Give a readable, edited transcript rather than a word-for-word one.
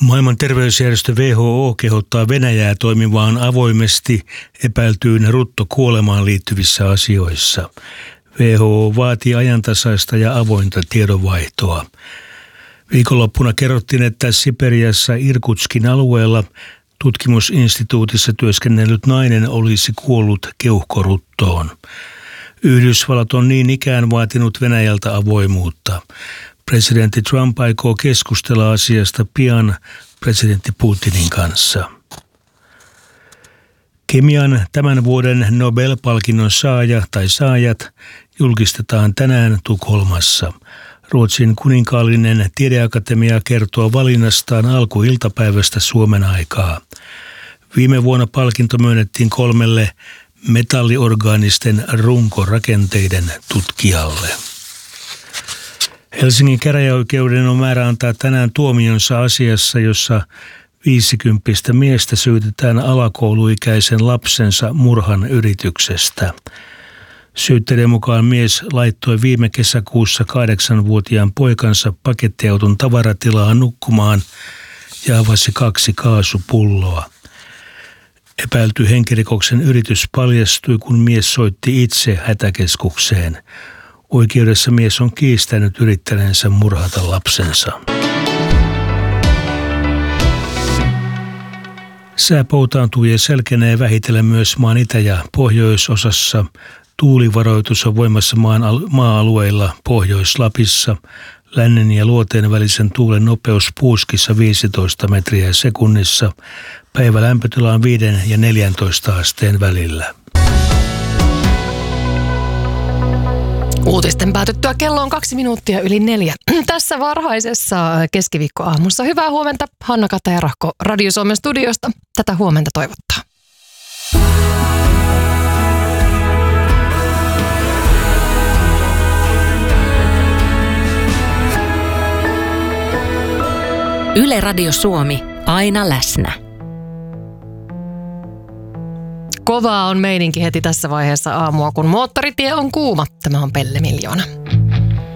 Maailman terveysjärjestö WHO kehottaa Venäjää toimimaan avoimesti epäiltyyn ruttokuolemaan liittyvissä asioissa. WHO vaatii ajantasaista ja avointa tiedonvaihtoa. Viikonloppuna kerrottiin, että Siperiassa Irkutskin alueella tutkimusinstituutissa työskennellyt nainen olisi kuollut keuhkoruttoon. Yhdysvallat on niin ikään vaatinut Venäjältä avoimuutta. Presidentti Trump aikoo keskustella asiasta pian presidentti Putinin kanssa. Kemian tämän vuoden Nobel-palkinnon saaja tai saajat julkistetaan tänään Tukholmassa. Ruotsin kuninkaallinen tiedeakatemia kertoo valinnastaan alkuiltapäivästä Suomen aikaa. Viime vuonna palkinto myönnettiin 3 metalliorgaanisten runkorakenteiden tutkijalle. Helsingin käräjäoikeuden on määrä antaa tänään tuomionsa asiassa, jossa 50 miestä syytetään alakouluikäisen lapsensa murhan yrityksestä. Syytteiden mukaan mies laittoi viime kesäkuussa 8-vuotiaan poikansa pakettiauton tavaratilaan nukkumaan ja avasi 2 kaasupulloa. Epäilty henkirikoksen yritys paljastui, kun mies soitti itse hätäkeskukseen. Oikeudessa mies on kiistänyt yrittäneensä murhata lapsensa. Sää poutaantuu ja selkenee vähitellen myös maan itä- ja pohjoisosassa. Tuulivaroitus on voimassa maa-alueilla Pohjois-Lapissa. Lännen ja luoteen välisen tuulen nopeus puuskissa 15 metriä sekunnissa. Päivä lämpötila on 5 ja 14 asteen välillä. Uutisten päätyttyä kello on 2 minuuttia yli 4. Tässä varhaisessa keskiviikkoaamussa. Hyvää huomenta, Hanna Kataja-Rahko Radio Suomen studiosta. Tätä huomenta toivottaa. Yle Radio Suomi, aina läsnä. Kovaa on meininki heti tässä vaiheessa aamua, kun moottoritie on kuuma. Tämä on Pelle Miljoona.